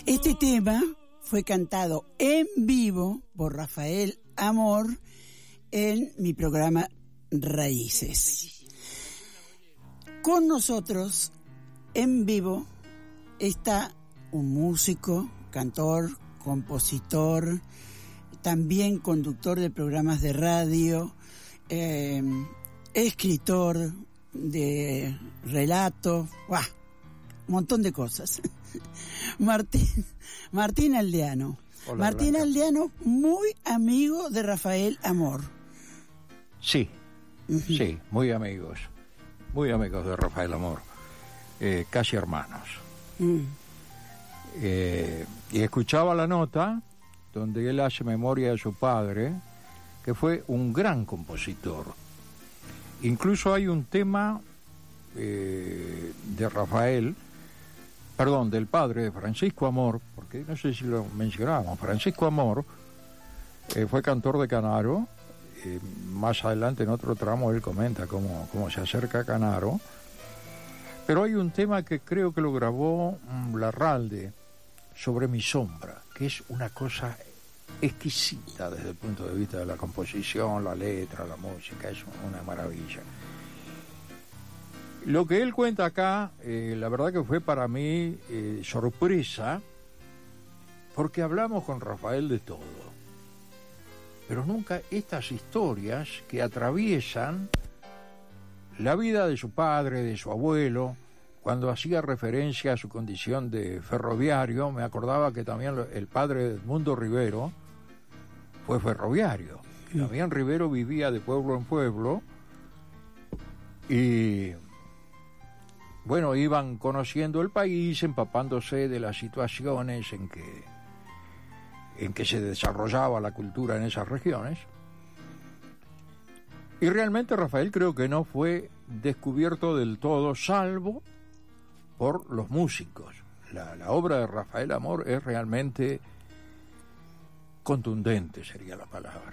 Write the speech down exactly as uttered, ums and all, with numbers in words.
Este tema fue cantado en vivo por Rafael Amor en mi programa Raíces. Con nosotros en vivo está un músico, cantor, compositor, también conductor de programas de radio, eh, escritor de relatos, ¡buah! Un montón de cosas. Martín, Martín Aldeano. Hola, Martín Blanca. Aldeano, muy amigo de Rafael Amor. Sí, uh-huh. sí, muy amigos, muy amigos de Rafael Amor, eh, casi hermanos. Uh. Eh, y escuchaba la nota donde él hace memoria de su padre, que fue un gran compositor. Incluso hay un tema eh, de Rafael, perdón, del padre de Francisco Amor, porque no sé si lo mencionábamos, Francisco Amor eh, fue cantor de Canaro. Eh, más adelante en otro tramo él comenta cómo, cómo se acerca a Canaro, pero hay un tema que creo que lo grabó um, Larralde, Sobre mi sombra, que es una cosa exquisita desde el punto de vista de la composición, la letra, la música, es una maravilla. Lo que él cuenta acá, eh, la verdad que fue para mí eh, sorpresa, porque hablamos con Rafael de todo, pero nunca estas historias que atraviesan la vida de su padre, de su abuelo. Cuando hacía referencia a su condición de ferroviario, me acordaba que también el padre de Edmundo Rivero fue ferroviario. Sí. También Rivero vivía de pueblo en pueblo y, bueno, iban conociendo el país, empapándose de las situaciones en que, en que se desarrollaba la cultura en esas regiones. Y realmente Rafael creo que no fue descubierto del todo, salvo por los músicos. La, la obra de Rafael Amor es realmente contundente, sería la palabra.